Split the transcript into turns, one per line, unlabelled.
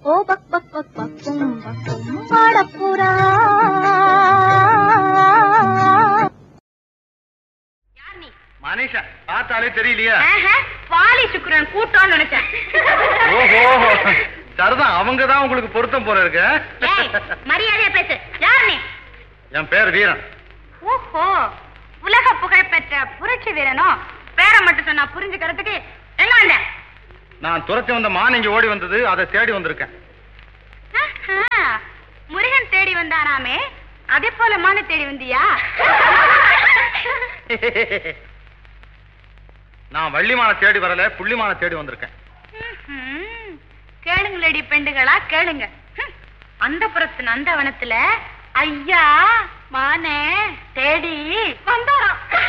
ஓ buck buck buck பக்கும் பக்கும் பாடப்புறா.
Manisha பார்த்தாலே தெரியலையா?
Poly சுக்கிரன் கூட்டம்னு நினைச்சேன்.
ஓஹோ, சரிதான், அவங்கதான் உங்களுக்கு பொருத்தம் போல இருக்கு.
மரியாதையா பேசு. யார் நீ?
என் பேர் வீரன்.
ஓஹோ, உலக புகழ்பெற்ற புரட்சி வீரனோ? பேரை மட்டும் சொன்னா புரிஞ்சுக்கிறதுக்கு எங்க வந்த?
நான் துரத்தி வந்த மான் இங்க ஓடி வந்தது, அதை தேடி வந்திருக்கேன்.
முருகன் தேடி வந்தானாமே, அதே போல மான தேடி வந்தியா?
நான் வள்ளிமான தேடி வரல, புள்ளிமான தேடி வந்திருக்கேன்.
கேளுங்களடி பெண்டுகளா கேளுங்க. அந்த புறத்து நந்தவனத்துல ஐயா மானே தேடி வந்தாராம்.